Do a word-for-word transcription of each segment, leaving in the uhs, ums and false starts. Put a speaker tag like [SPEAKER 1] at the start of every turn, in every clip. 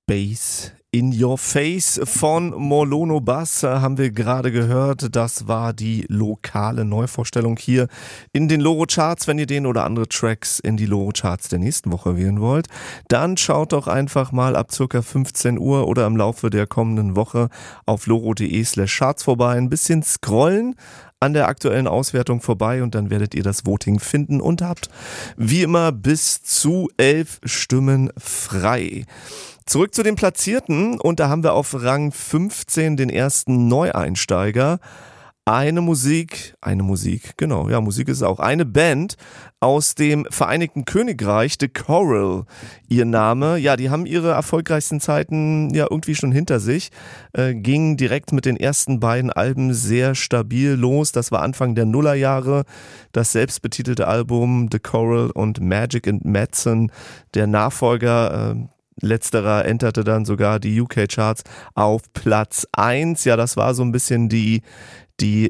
[SPEAKER 1] Bass in Your Face von Molono Bass haben wir gerade gehört. Das war die lokale Neuvorstellung hier in den Loro Charts. Wenn ihr den oder andere Tracks in die Loro Charts der nächsten Woche wählen wollt, dann schaut doch einfach mal ab circa fünfzehn Uhr oder im Laufe der kommenden Woche auf loro.de slash charts vorbei. Ein bisschen scrollen an der aktuellen Auswertung vorbei und dann werdet ihr das Voting finden und habt wie immer bis zu elf Stimmen frei. Zurück zu den Platzierten und da haben wir auf Rang fünfzehn den ersten Neueinsteiger. Eine Musik, eine Musik, genau, ja, Musik ist auch eine Band aus dem Vereinigten Königreich, The Coral, ihr Name. Ja, die haben ihre erfolgreichsten Zeiten ja irgendwie schon hinter sich, äh, gingen direkt mit den ersten beiden Alben sehr stabil los. Das war Anfang der Nullerjahre, das selbstbetitelte Album The Coral und Magic and Medicine, der Nachfolger, äh, Letzterer enterte dann sogar die U K-Charts auf Platz eins. Ja, das war so ein bisschen die, die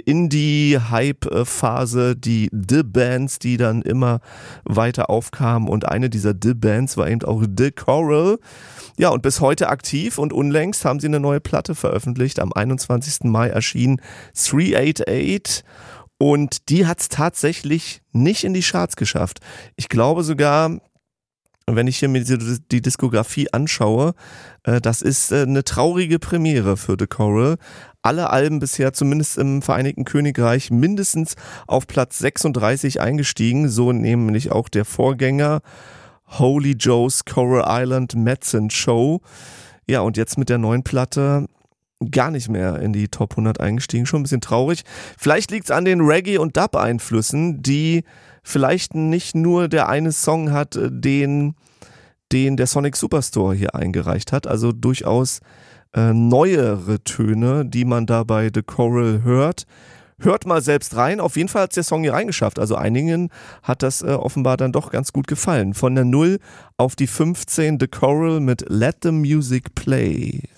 [SPEAKER 1] Indie-Hype-Phase, die The-Bands, die dann immer weiter aufkamen. Und eine dieser The-Bands war eben auch The Coral. Ja, und bis heute aktiv und unlängst haben sie eine neue Platte veröffentlicht. Am einundzwanzigsten Mai erschien drei acht acht. Und die hat es tatsächlich nicht in die Charts geschafft. Ich glaube sogar, wenn ich hier mir die Diskografie anschaue, das ist eine traurige Premiere für The Coral. Alle Alben bisher, zumindest im Vereinigten Königreich, mindestens auf Platz sechsunddreißig eingestiegen, so nämlich auch der Vorgänger Holy Joe's Coral Island Medicine Show. Ja, und jetzt mit der neuen Platte gar nicht mehr in die Top hundert eingestiegen, schon ein bisschen traurig. Vielleicht liegt es an den Reggae- und Dub-Einflüssen, die vielleicht nicht nur der eine Song hat, den, den der Sonic Superstore hier eingereicht hat, also durchaus äh, neuere Töne, die man da bei The Coral hört. Hört mal selbst rein, auf jeden Fall hat es der Song hier reingeschafft, also einigen hat das äh, offenbar dann doch ganz gut gefallen. Von der null auf die fünfzehn The Coral mit Let the Music Play.